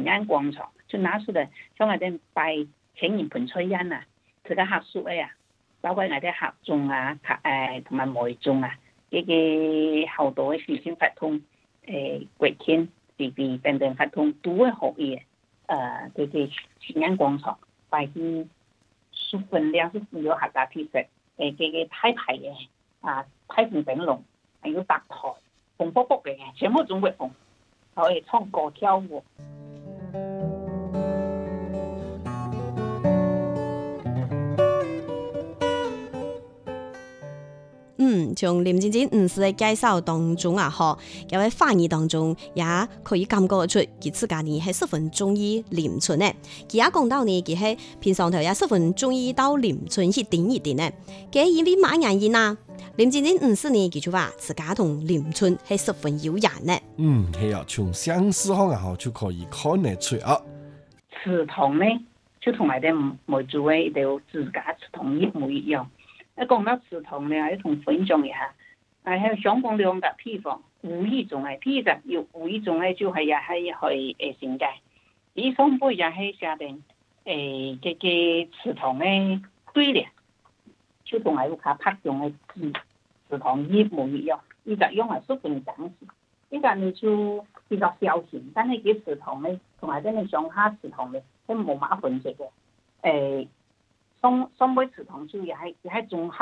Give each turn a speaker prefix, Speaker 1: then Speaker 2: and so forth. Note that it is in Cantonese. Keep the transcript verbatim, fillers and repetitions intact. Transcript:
Speaker 1: 安廣場，就拿出嚟將我哋擺青年盆菜宴啊，自家客數呀，包括我哋客眾啊、客誒同埋外眾啊，呢個好多嘅事情發通，誒國慶、地地等等發通都會可以誒，呢個青安廣場擺啲數分量是有客家特色，誒呢個太牌嘅啊，太平燈籠，還有搭台，紅卜卜嘅，全部中國風，可以唱歌跳舞。
Speaker 2: 嗯，從林靜靜女士嘅介紹當中啊，嗬，有位翻譯當中也可以感覺出佢自家呢係十分中意林村嘅。佢也講到呢，佢係平常頭也十分中意到林村去點一點嘅。佢因為乜原因啊？林靜靜女士呢，佢就話自家同林村係十分有緣嘅。
Speaker 3: 嗯，係啊，從相思行啊，就可以看得出啊。
Speaker 1: 祠堂呢，就同埋啲梅族嘅都自家祠堂一模一樣。一講到祠堂咧，要同分享一下，係喺香港兩個地方，無意中嘅，第一個有無意中嘅就係也係去誒新界，第三步也係下邊誒嘅嘅祠堂嘅對聯，就同埋有卡拍用嘅字，祠堂一模一樣，呢個用係十分相似，呢個你就比較小型，但係嘅祠堂咧，同埋啲你上下祠堂咧，都冇乜分別嘅，誒。雙雙倍祠堂就也係也係綜合。